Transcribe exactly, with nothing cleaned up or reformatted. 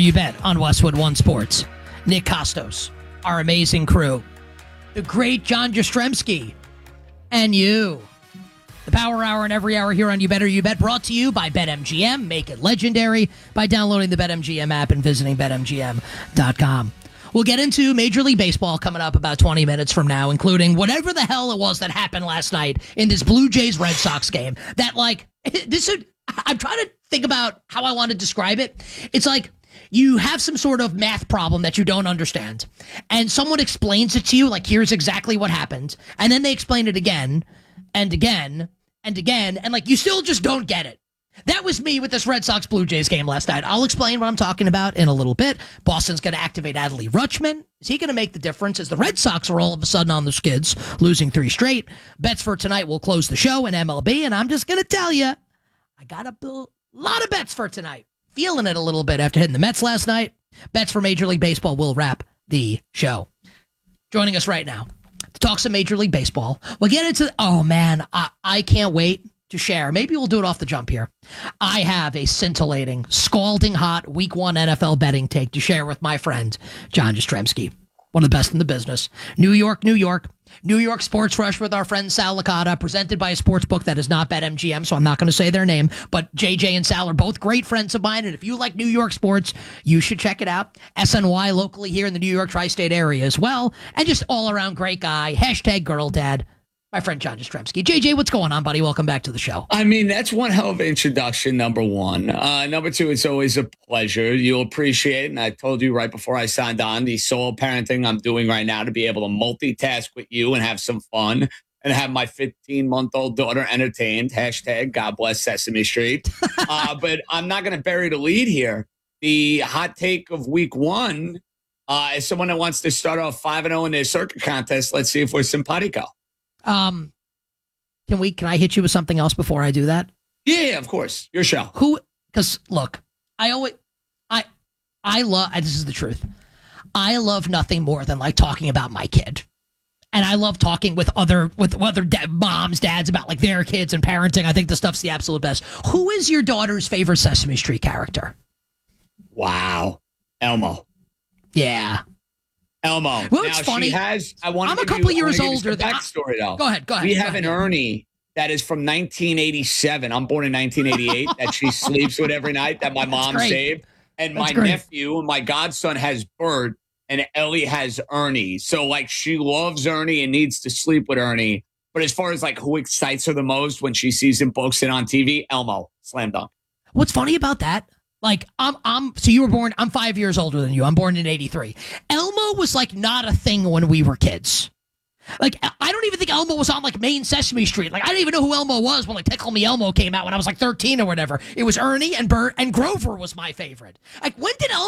You Bet on Westwood One Sports. Nick Costos, our amazing crew, the great John Jastrzemski, and you. The Power Hour and every hour here on You Better You Bet, brought to you by BetMGM. Make it legendary by downloading the BetMGM app and visiting Bet M G M dot com. We'll get into Major League Baseball coming up about twenty minutes from now, including whatever the hell it was that happened last night in this Blue Jays-Red Sox game. That, like, this is, I'm trying to think about how I want to describe it. It's like you have some sort of math problem that you don't understand, and someone explains it to you, like, here's exactly what happened, and then they explain it again and again and again, and, like, you still just don't get it. That was me with this Red Sox Blue Jays game last night. I'll explain what I'm talking about in a little bit. Boston's going to activate Adley Rutschman. Is he going to make the difference as the Red Sox are all of a sudden on the skids, losing three straight? Bets for tonight will close the show in M L B, and I'm just going to tell you, I got a lot of bets for tonight. Feeling it a little bit after hitting the Mets last night. Bets for Major League Baseball will wrap the show. Joining us right now to talk some Major League Baseball. We'll get into, oh man, I, I can't wait to share. Maybe we'll do it off the jump here. I have a scintillating, scalding hot week one N F L betting take to share with my friend, John Jastrzemski, one of the best in the business. New York, New York. New York Sports Rush with our friend Sal Licata, presented by a sports book that is not BetMGM, so I'm not going to say their name, but J J and Sal are both great friends of mine, and if you like New York sports, you should check it out. S N Y locally here in the New York tri-state area as well, and just all-around great guy. Hashtag girl dad. My friend John Jastrzemski. J J, what's going on, buddy? Welcome back to the show. I mean, that's one hell of an introduction, number one. Uh, number two, it's always a pleasure. You'll appreciate it. And I told you right before I signed on, the solo parenting I'm doing right now to be able to multitask with you and have some fun and have my fifteen-month-old daughter entertained. Hashtag God bless Sesame Street. uh, but I'm not going to bury the lead here. The hot take of week one, uh, as someone that wants to start off five and oh in their circuit contest, let's see if we're simpatico. Um, can we? Can I hit you with something else before I do that? Yeah, yeah, of course. Your show. Who? Because look, I always, I, I love. This is the truth. I love nothing more than like talking about my kid, and I love talking with other with other da- moms, dads about like their kids and parenting. I think the stuff's the absolute best. Who is your daughter's favorite Sesame Street character? Wow, Elmo. Yeah. Elmo. Well, now, it's funny. She has, I want I'm a couple you, years older than than backstory, though. Go ahead. Go ahead. We go have ahead. an Ernie that is from nineteen eighty-seven. I'm born in nineteen eighty-eight. That she sleeps with every night. That my mom saved. And That's my great. nephew, my godson, has Bert, and Ellie has Ernie. So like she loves Ernie and needs to sleep with Ernie. But as far as like who excites her the most when she sees him books and on T V, Elmo, slam dunk. What's funny about that? Like, I'm, I'm, so you were born, I'm five years older than you. I'm born in eighty-three. Elmo was like not a thing when we were kids. Like, I don't even think Elmo was on like main Sesame Street. Like, I didn't even know who Elmo was when like Tickle Me Elmo came out when I was like thirteen or whatever. It was Ernie and Bert and Grover was my favorite. Like, when did Elmo